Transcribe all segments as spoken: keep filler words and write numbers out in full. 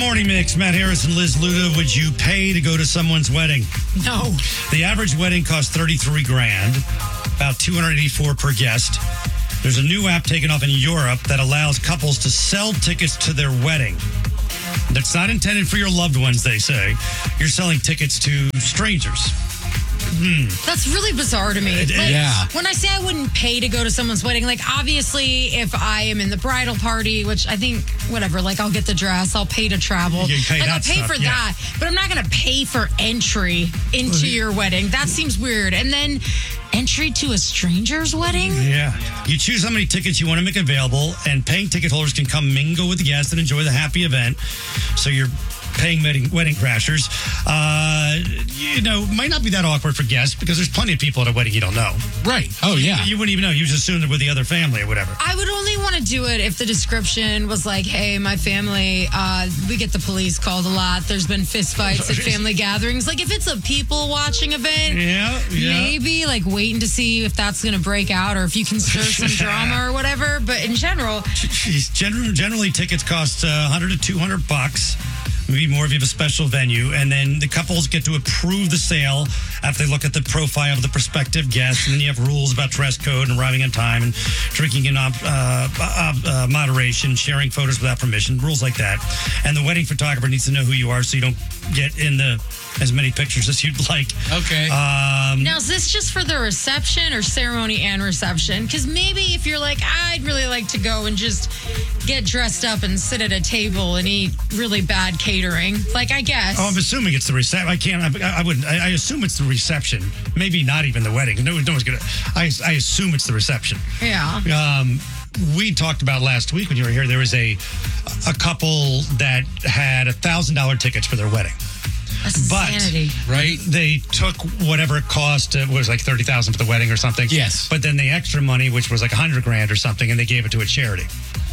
Morning Mix, Matt Harris and Liz Luda. Would you pay to go to someone's wedding? No. The average wedding costs thirty-three grand, about two hundred eighty-four per guest. There's a new app taken off in Europe that allows couples to sell tickets to their wedding. That's not intended for your loved ones, they say. You're selling tickets to strangers. Hmm. That's really bizarre to me. It- Like, yeah. When I say I wouldn't pay to go to someone's wedding, like obviously if I am in the bridal party, which I think whatever, like I'll get the dress, I'll pay to travel. You pay like that I'll pay stuff, for yeah. that, but I'm not going to pay for entry into your wedding. That seems weird. And then entry to a stranger's wedding? Yeah. You choose how many tickets you want to make available, and paying ticket holders can come mingle with the guests and enjoy the happy event. So you're paying wedding, wedding crashers. Uh, you know, might not be that awkward for guests because there's plenty of people at a wedding you don't know. Right. Oh, yeah. You wouldn't even know. You just assume they're with the other family or whatever. I would only want to do it if the description was like, hey, my family, uh, we get the police called a lot. There's been fist fights at family gatherings. Like if it's a people watching event, Yeah, yeah. maybe like waiting to see if that's going to break out or if you can stir some drama or whatever. But in general, Generally, generally tickets cost uh, one hundred to two hundred bucks. Maybe more if you have a special venue. And then the couples get to approve the sale after they look at the profile of the prospective guests. And then you have rules about dress code and arriving on time and drinking in uh, uh, uh, moderation, sharing photos without permission, rules like that. And the wedding photographer needs to know who you are so you don't get in the as many pictures as you'd like. Okay. Um, now is this just for the reception or ceremony and reception? Because maybe if you're like, I'd really like to go and just get dressed up and sit at a table and eat really bad catering. Like, I guess. Oh, I'm assuming it's the reception. I can't. I, I wouldn't. I, I assume it's the reception. Maybe not even the wedding. No, no one's gonna. I, I assume it's the reception. Yeah. Um, we talked about last week when you were here. There was a a couple that had a thousand dollar tickets for their wedding. That's But- insanity. Right. They took whatever it cost. It was like thirty thousand for the wedding or something. Yes. But then the extra money, which was like a hundred grand or something, and they gave it to a charity.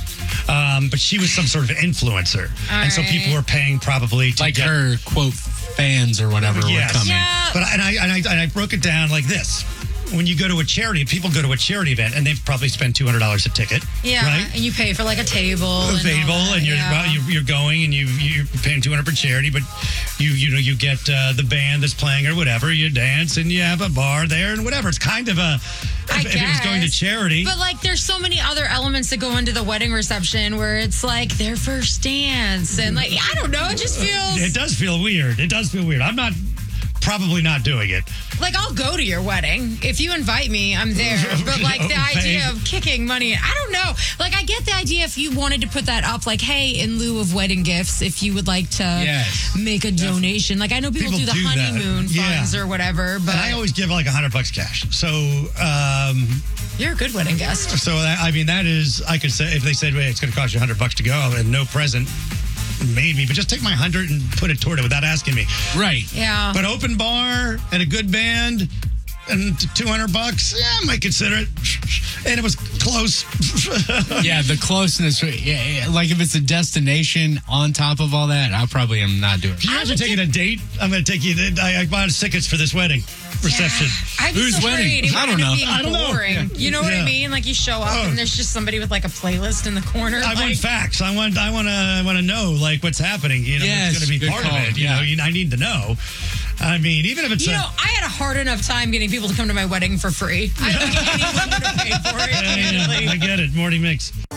Um, but she was some sort of influencer, All and so right. people were paying probably to Like get her, quote, fans or whatever Yes. were coming. Yeah. But and I, and I and I broke it down like this: when you go to a charity, people go to a charity event and they probably spend two hundred dollars a ticket. Yeah. right. And you pay for like a table. A and all table, that, and you're, yeah. well, you're you're going and you you're paying two hundred for charity, but you you know you get uh, the band that's playing or whatever. You dance and you have a bar there and whatever. It's kind of a I if, if it was going to guess. charity. But like, there's so many other elements that go into the wedding reception where it's like their first dance and like I don't know. It just feels It does feel weird. It does feel weird. I'm not probably not doing it. like I'll go to your wedding if you invite me. I'm there. But like the Okay. idea of kicking money, I don't know. Like I get the idea if you wanted to put that up, like hey, in lieu of wedding gifts, if you would like to Yes. make a donation. Like I know people, People do the do that. honeymoon Yeah. funds or whatever. But And I always give like a hundred bucks cash. So. um you're a good wedding guest. So that, I mean, that is, I could say if they said, "Wait, it's going to cost you a hundred bucks to go and no present," maybe, but just take my hundred and put it toward it without asking me. Right. Yeah. But open bar and a good band and two hundred bucks, yeah, I might consider it. And it was close. Yeah, the closeness. Yeah, yeah, like if it's a destination on top of all that, I probably am not doing it. Can you I imagine would taking a date? I'm going to take you. I, I bought tickets for this wedding reception. I'd be Whose so wedding? afraid it I would don't end up know. being I don't know. boring. Yeah. You know what Yeah. I mean? Like you show up Oh. and there's just somebody with like a playlist in the corner. I like, want facts. I want. I want to. I want to know like what's happening. You know, Yes, what's going to be good part call. of it. You Yeah. know, you, I need to know. I mean, even if it's You a, know, I had a hard enough time getting people to come to my wedding for free. I don't think anyone would have paid for it. Yeah, yeah, candidly. I get it. Morning mix.